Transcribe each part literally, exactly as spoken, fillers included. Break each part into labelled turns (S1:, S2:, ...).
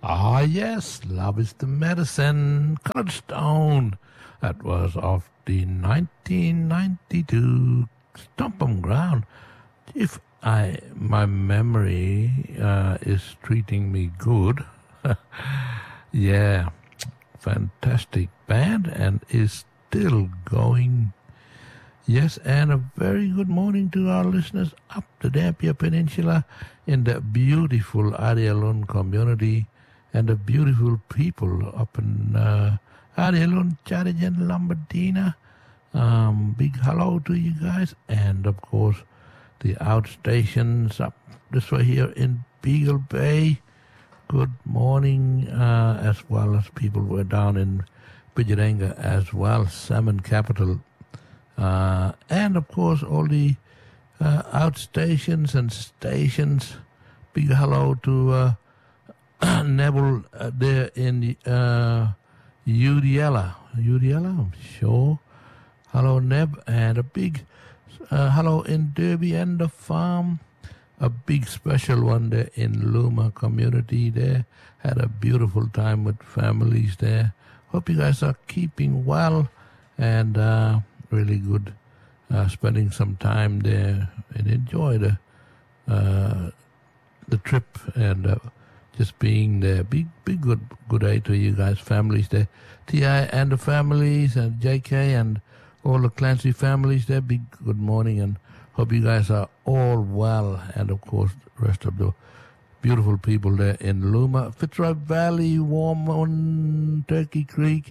S1: Ah, yes, Love is the Medicine, Colored Stone. That was off the nineteen ninety-two Stomp 'em Ground. If I my memory uh, is treating me good, yeah, fantastic band and is still going. Yes, and a very good morning to our listeners up the Dampier Peninsula in the beautiful Arialun community and the beautiful people up in uh, Arialun, Charijan, Lombardina. Um, big hello to you guys. And, of course, the outstations up this way here in Beagle Bay. Good morning, uh, as well as people who are down in Bijaranga as well, Salmon Capital. Uh, and, of course, all the uh, outstations and stations. Big hello to uh, Neville uh, there in uh, Udiella. Udiella, I'm sure. Hello, Neb. And a big uh, hello in Derby and the farm. A big special one there in Luma community there. Had a beautiful time with families there. Hope you guys are keeping well and uh, really good uh, spending some time there and enjoy the uh, the trip and uh, just being there. Big big good good day to you guys, families there. T I and the families and J K and all the Clancy families there. Big good morning and hope you guys are all well, and of course the rest of the beautiful people there in Luma, Fitzroy Valley, Warmon, Turkey Creek.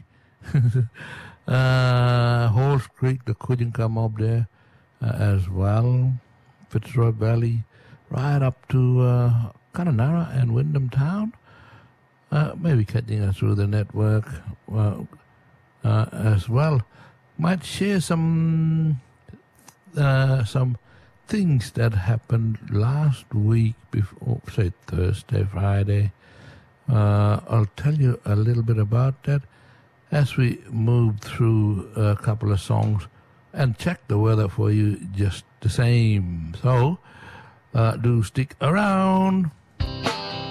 S1: Uh, Horse Creek, the couldn't come up there uh, as well. Fitzroy Valley, right up to uh, Kununurra and Wyndham Town. Uh, maybe catching us through the network uh, uh, as well. Might share some uh, some things that happened last week before, say Thursday, Friday. Uh, I'll tell you a little bit about that as we move through a couple of songs and check the weather for you just the same. So, uh, do stick around.